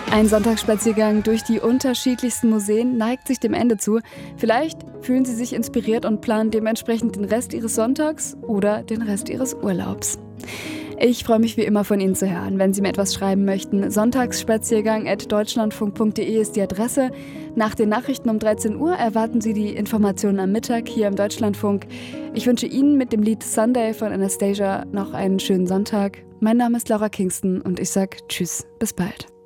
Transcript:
Ein Sonntagsspaziergang durch die unterschiedlichsten Museen neigt sich dem Ende zu. Vielleicht fühlen Sie sich inspiriert und planen dementsprechend den Rest Ihres Sonntags oder den Rest Ihres Urlaubs. Ich freue mich wie immer von Ihnen zu hören. Wenn Sie mir etwas schreiben möchten, sonntagsspaziergang@deutschlandfunk.de ist die Adresse. Nach den Nachrichten um 13 Uhr erwarten Sie die Informationen am Mittag hier im Deutschlandfunk. Ich wünsche Ihnen mit dem Lied Sunday von Anastasia noch einen schönen Sonntag. Mein Name ist Laura Kingston und ich sage Tschüss, bis bald.